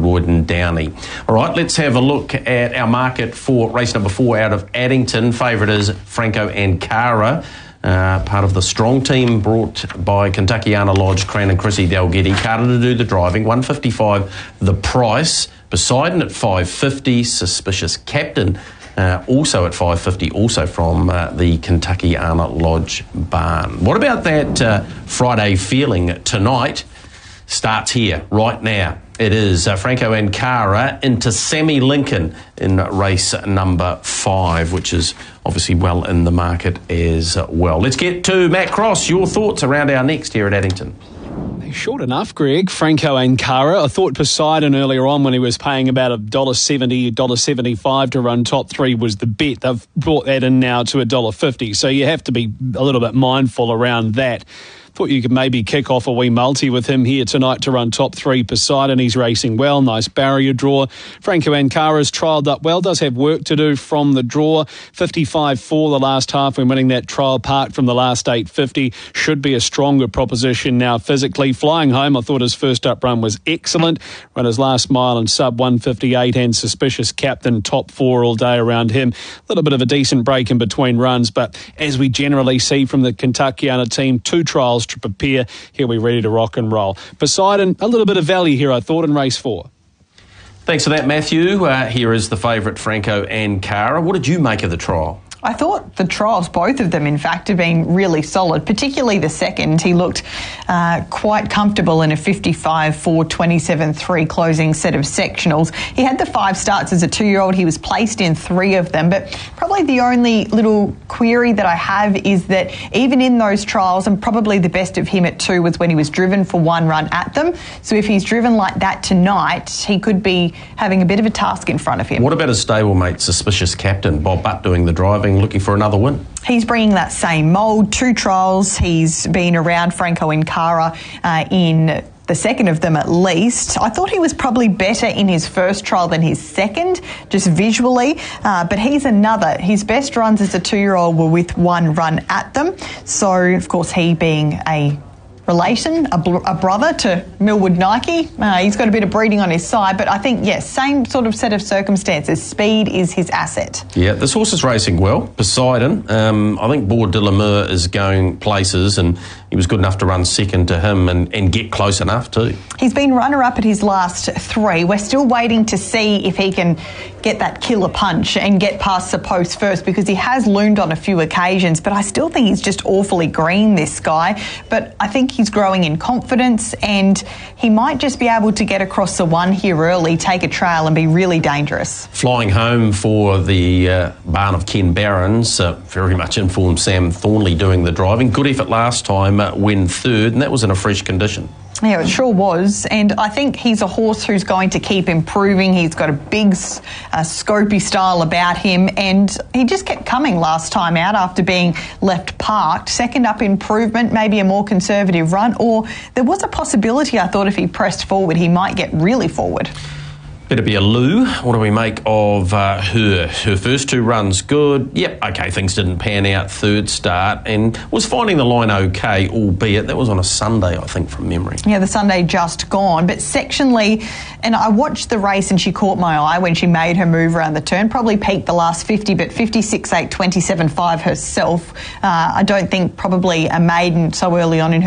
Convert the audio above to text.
Goodwood and Downey. All right, let's have a look at our market for race number 4 out of Addington. Favourite is Franco Ankara. Part of the strong team brought by Kentuckiana Lodge, Cran and Chrissy Dalgety. Carter to do the driving, $155 the price. Poseidon at $550, Suspicious Captain also at $550, also from the Kentuckiana Lodge barn. What about that Friday feeling tonight? Starts here, right now. It is Franco Ankara into Sammy Lincoln in race number 5, which is obviously well in the market as well. Let's get to Matt Cross. Your thoughts around our next here at Addington. Short enough, Greg. Franco Ankara. I thought Poseidon earlier on, when he was paying about $1.70, $1.75 to run top 3, was the bet. They've brought that in now to $1.50. So you have to be a little bit mindful around that. Thought you could maybe kick off a wee multi with him here tonight to run top 3. Poseidon, he's racing well. Nice barrier draw. Franco Ankara's trialled up well. Does have work to do from the draw. 55-4 the last half when winning that trial part from the last 850. Should be a stronger proposition now physically. Flying home, I thought his first up run was excellent. Run his last mile in sub 158 and Suspicious Captain top 4 all day around him. A little bit of a decent break in between runs, but as we generally see from the Kentuckiana team, 2 trials to prepare. Here we're ready to rock and roll. Poseidon, a little bit of value here, I thought, in race 4. Thanks for that, Matthew. Here is the favourite, Franco Ankara. What did you make of the trial? I thought the trials, both of them, in fact, have been really solid, particularly the second. He looked quite comfortable in a 55-4, 27-3 closing set of sectionals. He had the 5 starts as a 2-year-old. He was placed in 3 of them, but probably the only little query that I have is that even in those trials, and probably the best of him at 2 was when he was driven for 1 run at them. So if he's driven like that tonight, he could be having a bit of a task in front of him. What about his stablemate, Suspicious Captain, Bob Butt, doing the driving, looking for another win? He's bringing that same mould. 2 trials. He's been around Franco Ankara in the second of them at least. I thought he was probably better in his first trial than his second, just visually. But he's another. His best runs as a 2-year-old were with 1 run at them. So, of course, he being a relation, a brother to Millwood Nike. He's got a bit of breeding on his side, but I think, yes, same sort of set of circumstances. Speed is his asset. Yeah, this horse is racing well. Poseidon, I think Board de la Mur is going places, and he was good enough to run second to him and get close enough too. He's been runner-up at his last 3. We're still waiting to see if he can get that killer punch and get past the post first, because he has loomed on a few occasions, but I still think he's just awfully green, this guy. But I think he's growing in confidence, and he might just be able to get across the 1 here early, take a trail and be really dangerous. Flying home for the barn of Ken Barons, very much informed Sam Thornley doing the driving. Good effort last time, win 3rd, and that was in a fresh condition. Yeah, it sure was. And I think he's a horse who's going to keep improving. He's got a big, scopy style about him. And he just kept coming last time out after being left parked. Second up improvement, maybe a more conservative run. Or there was a possibility, I thought, if he pressed forward, he might get really forward. Better be a Lou. What do we make of her? Her first 2 runs, good. Yep, okay, things didn't pan out. 3rd start, and was finding the line okay, albeit that was on a Sunday, I think, from memory. Yeah, the Sunday just gone. But sectionally, and I watched the race and she caught my eye when she made her move around the turn. Probably peaked the last 50, but 56.8, 27.5 herself. I don't think probably a maiden so early on in her